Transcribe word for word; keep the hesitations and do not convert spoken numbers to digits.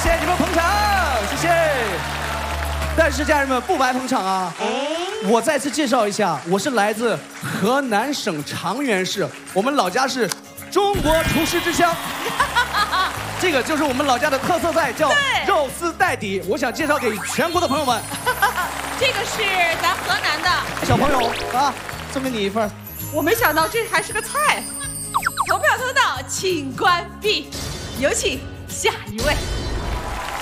谢你们捧场，谢谢。但是家人们不白捧场啊！我再次介绍一下，我是来自河南省长垣市，我们老家是中国厨师之乡。这个就是我们老家的特色菜，叫肉丝带底。我想介绍给全国的朋友们。 这个是咱河南的小朋友啊，送给你一份。 我没想到这还是个菜。投票通道请关闭，有请下一位。